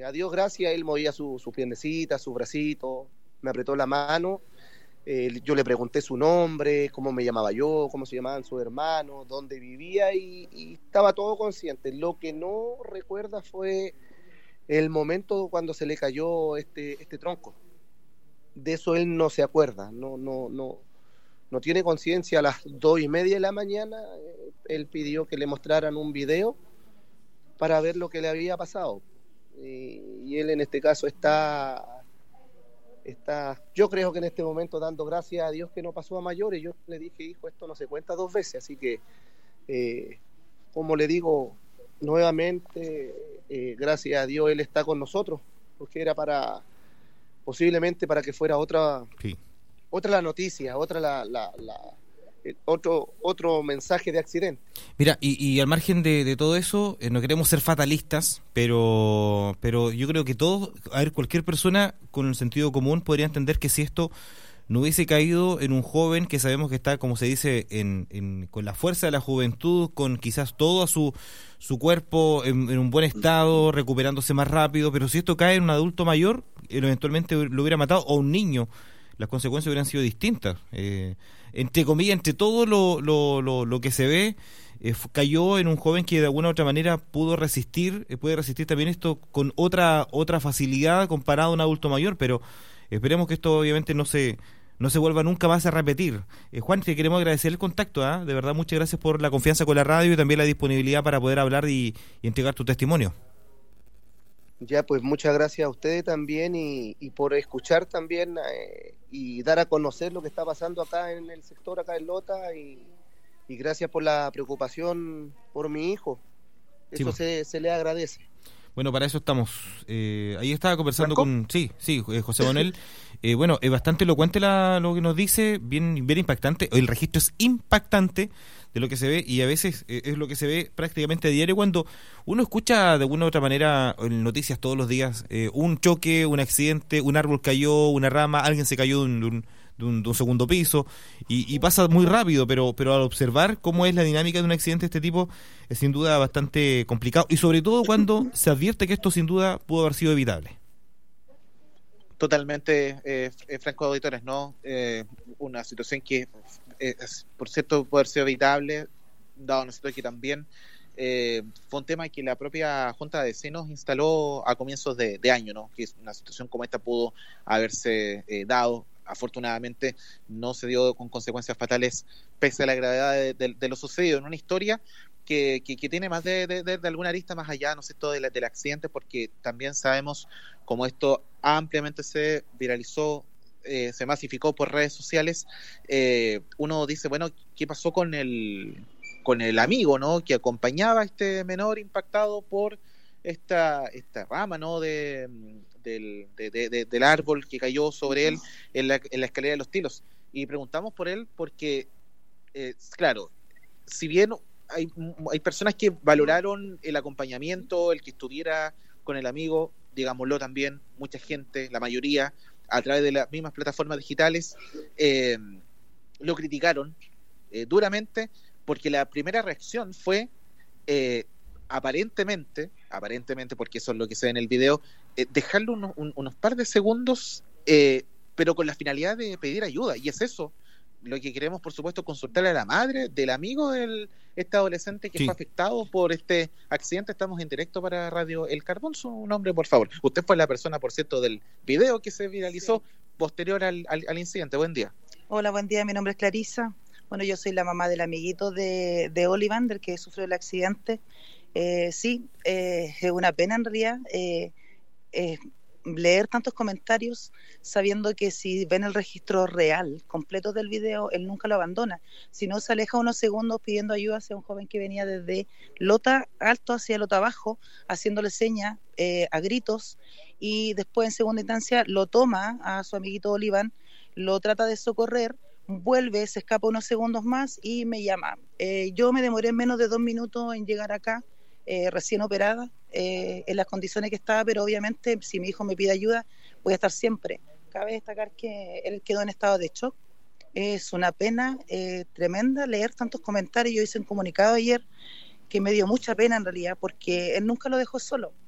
A Dios gracias, él movía sus piernecitas, sus bracitos, me apretó la mano. Yo le pregunté su nombre, cómo me llamaba yo, cómo se llamaban sus hermanos, dónde vivía y estaba todo consciente. Lo que no recuerda fue el momento cuando se le cayó este tronco. De eso él no se acuerda, no tiene conciencia. A las 2:30 de la mañana él pidió que le mostraran un video para ver lo que le había pasado. Y él en este caso está, yo creo que en este momento dando gracias a Dios que no pasó a mayores. Yo le dije, hijo, esto no se cuenta dos veces, así que como le digo nuevamente, gracias a Dios él está con nosotros, porque era posiblemente para que fuera otra la noticia, otro mensaje de accidente. Mira, y al margen de todo eso, no queremos ser fatalistas, pero yo creo que todos, cualquier persona con el sentido común podría entender que si esto no hubiese caído en un joven que sabemos que está, como se dice, con la fuerza de la juventud, con quizás todo su cuerpo en un buen estado, recuperándose más rápido, pero si esto cae en un adulto mayor, eventualmente lo hubiera matado, o un niño, las consecuencias hubieran sido distintas. Entre comillas, entre todo lo que se ve, cayó en un joven que de alguna u otra manera puede resistir también esto con otra facilidad comparado a un adulto mayor, pero esperemos que esto obviamente no se vuelva nunca más a repetir. Juan, te queremos agradecer el contacto, de verdad, muchas gracias por la confianza con la radio y también la disponibilidad para poder hablar y entregar tu testimonio. Ya, pues muchas gracias a ustedes también y por escuchar también y dar a conocer lo que está pasando acá en el sector, acá en Lota, y gracias por la preocupación por mi hijo. Eso sí, se le agradece. Bueno, para eso estamos. Ahí estaba conversando ¿Franco? con... Sí, José Manuel. Bueno, es bastante elocuente lo que nos dice, bien impactante. El registro es impactante de lo que se ve, y a veces es lo que se ve prácticamente a diario cuando uno escucha de alguna u otra manera en noticias todos los días un choque, un accidente, un árbol cayó, una rama, alguien se cayó de un segundo piso y pasa muy rápido, pero al observar cómo es la dinámica de un accidente de este tipo es sin duda bastante complicado, y sobre todo cuando se advierte que esto sin duda pudo haber sido evitable. Totalmente, Franco, auditores, ¿no? Una situación que, por cierto, puede haber sido evitable, dado nosotros que también fue un tema que la propia Junta de Vecinos instaló a comienzos de año, ¿no? Que una situación como esta pudo haberse dado. Afortunadamente no se dio con consecuencias fatales, pese a la gravedad de lo sucedido en una historia que tiene más de alguna arista más allá, ¿no sé, todo del accidente, porque también sabemos cómo esto ampliamente se viralizó, se masificó por redes sociales. Uno dice, bueno, ¿qué pasó con el amigo, ¿no?, que acompañaba a este menor impactado por esta rama, ¿no?, del árbol que cayó sobre él en la escalera de los Tilos? Y preguntamos por él porque, claro, si bien hay personas que valoraron el acompañamiento, el que estuviera con el amigo, digámoslo también, mucha gente, la mayoría, a través de las mismas plataformas digitales, lo criticaron duramente, porque la primera reacción fue aparentemente, porque eso es lo que se ve en el video, dejarlo unos par de segundos, pero con la finalidad de pedir ayuda, y es eso lo que queremos, por supuesto, consultarle a la madre del amigo de este adolescente que fue afectado por este accidente. Estamos en directo para Radio El Carbón. Su nombre, por favor. Usted fue la persona, por cierto, del video que se viralizó posterior al incidente. Buen día. Hola, buen día. Mi nombre es Clarisa. Bueno, yo soy la mamá del amiguito de Olivander, que sufrió el accidente. Sí, es una pena en realidad leer tantos comentarios sabiendo que si ven el registro real, completo del video, él nunca lo abandona, sino se aleja unos segundos pidiendo ayuda hacia un joven que venía desde Lota Alto hacia Lota Bajo, haciéndole señas a gritos, y después en segunda instancia lo toma a su amiguito Oliván, lo trata de socorrer, vuelve, se escapa unos segundos más y me llama. Yo me demoré menos de 2 minutos en llegar acá, recién operada, en las condiciones que estaba, pero obviamente si mi hijo me pide ayuda voy a estar siempre. Cabe destacar que él quedó en estado de shock. Es una pena tremenda leer tantos comentarios. Yo hice un comunicado ayer que me dio mucha pena en realidad, porque él nunca lo dejó solo.